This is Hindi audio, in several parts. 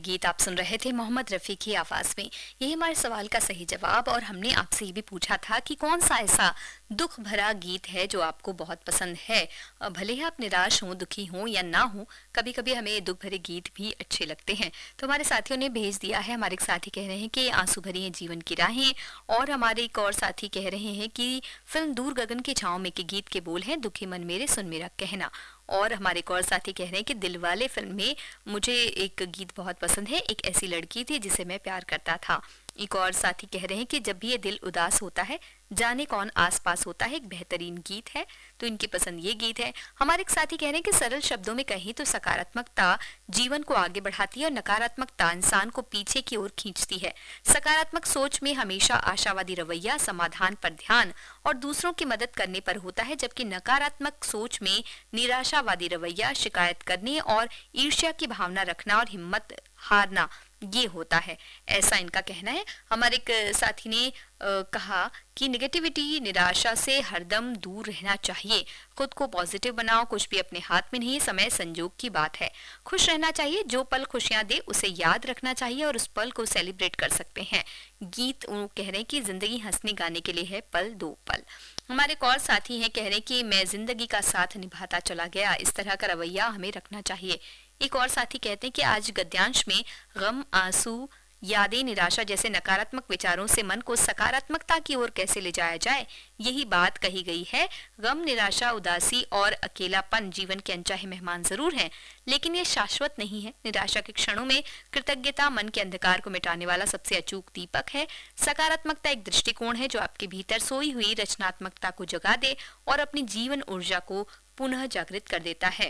गीत आप सुन रहे थे मोहम्मद रफ़ी की आवाज़ में। यही हमारे सवाल का सही जवाब। और हमने आपसे ये भी पूछा था कि कौन सा ऐसा दुख भरा गीत है जो आपको बहुत पसंद है। भले ही आप निराश हों, दुखी हों या ना हो, कभी कभी हमें दुख भरे गीत भी अच्छे लगते हैं। तो हमारे साथियों ने भेज दिया है। हमारे एक साथी कह रहे हैं कि आंसू भरी हैं जीवन की राहें। और हमारे एक और साथी कह रहे हैं कि फिल्म दूर गगन की छाँव में के गीत के बोल हैं, दुखी मन मेरे सुन मेरा कहना। और हमारे एक और साथी कह रहे हैं कि दिलवाले फिल्म में मुझे एक गीत बहुत पसंद है, एक ऐसी लड़की थी जिसे मैं प्यार करता था। एक और साथी कह रहे हैं कि जब भी ये दिल उदास होता है, जाने कौन आस पास होता है, एक बेहतरीन गीत है। तो इनकी पसंद ये गीत है। हमारे एक साथी कह रहे हैं कि सरल शब्दों में कहीं तो सकारात्मकता जीवन को आगे बढ़ाती है और नकारात्मकता इंसान को पीछे की ओर खींचती है। सकारात्मक सोच में हमेशा आशावादी रवैया, समाधान पर ध्यान और दूसरों की मदद करने पर होता है, जबकि नकारात्मक सोच में निराशावादी रवैया, शिकायत करने और ईर्ष्या की भावना रखना और हिम्मत हारना ये होता है। ऐसा इनका कहना है। हमारे एक साथी ने कहा कि नेगेटिविटी, निराशा से हरदम दूर रहना चाहिए। खुद को पॉजिटिव बनाओ, कुछ भी अपने हाथ में नहीं, समय संजोग की बात है। खुश रहना चाहिए, जो पल खुशियां दे उसे याद रखना चाहिए और उस पल को सेलिब्रेट कर सकते हैं। गीत वो कह रहे हैं कि जिंदगी हंसने गाने के लिए है, पल दो पल। हमारे एक और साथी हैं, कह रहे हैं कि मैं जिंदगी का साथ निभाता चला गया, इस तरह का रवैया हमें रखना चाहिए। एक और साथी कहते हैं कि आज गद्यांश में गम, आंसू, यादें, निराशा जैसे नकारात्मक विचारों से मन को सकारात्मकता की ओर कैसे ले जाया जाए, यही बात कही गई है। गम, निराशा, उदासी और अकेलापन जीवन के अनचाहे मेहमान जरूर हैं, लेकिन ये शाश्वत नहीं है। निराशा के क्षणों में कृतज्ञता मन के अंधकार को मिटाने वाला सबसे अचूक दीपक है। सकारात्मकता एक दृष्टिकोण है जो आपके भीतर सोई हुई रचनात्मकता को जगा दे और अपनी जीवन ऊर्जा को पुनः जागृत कर देता है।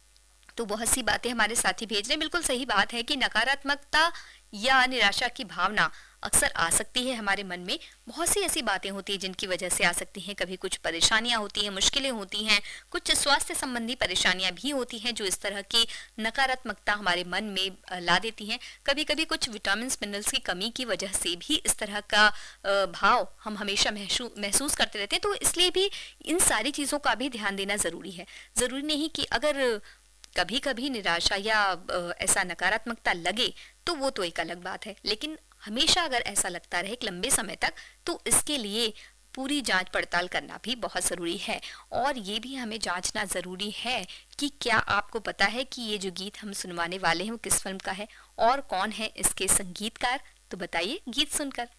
तो बहुत सी बातें हमारे साथी भेज रहे हैं। बिल्कुल सही बात है कि नकारात्मकता या निराशा की भावना अक्सर आ सकती है हमारे मन में। बहुत सी ऐसी बातें होती हैं जिनकी वजह से आ सकती हैं। कभी कुछ परेशानियां होती हैं, मुश्किलें होती हैं, कुछ स्वास्थ्य संबंधी परेशानियां भी होती हैं जो इस तरह की नकारात्मकता हमारे मन में ला देती हैं। कभी कभी कुछ विटामिन मिनरल्स की कमी की वजह से भी इस तरह का भाव हम हमेशा महसूस करते रहते हैं। तो इसलिए भी इन सारी चीज़ों का भी ध्यान देना ज़रूरी है। ज़रूरी नहीं कि अगर कभी कभी निराशा या ऐसा नकारात्मकता लगे तो वो तो एक अलग बात है, लेकिन हमेशा अगर ऐसा लगता रहे लंबे समय तक, तो इसके लिए पूरी जांच पड़ताल करना भी बहुत ज़रूरी है। और ये भी हमें जांचना ज़रूरी है कि क्या आपको पता है कि ये जो गीत हम सुनवाने वाले हैं वो किस फिल्म का है और कौन है इसके संगीतकार। तो बताइए गीत सुनकर।